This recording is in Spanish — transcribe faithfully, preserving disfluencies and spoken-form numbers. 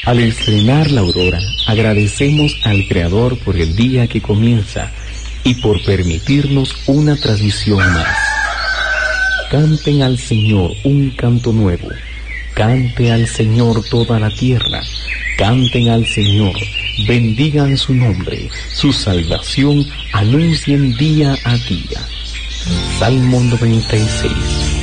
Al estrenar la aurora, agradecemos al Creador por el día que comienza y por permitirnos una tradición más. Canten al Señor un canto nuevo, cante al Señor toda la tierra, canten al Señor, bendigan su nombre, su salvación anuncien día a día. Salmo noventa y seis.